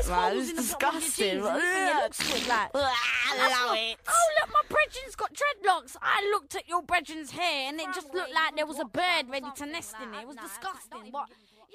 it, man. It's disgusting. It looks good, like. I love it. Oh, look, my brethren's got dreadlocks. I looked at your brethren's hair and it just looked like there was a bird ready to nest in it. It was disgusting. But